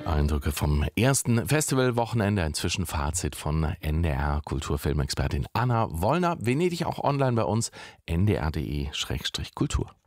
Eindrücke vom ersten Festivalwochenende, ein Zwischenfazit von NDR-Kulturfilmexpertin Anna Wollner. Venedig auch online bei uns, ndr.de/kultur.